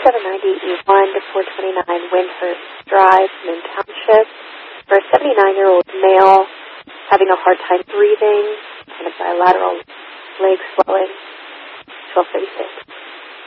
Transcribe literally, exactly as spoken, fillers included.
seven ninety E one to four twenty-nine Windhurst Drive, Moon Township, for a seventy-nine-year-old male having a hard time breathing, kind of bilateral leg swelling, twelve thirty-six.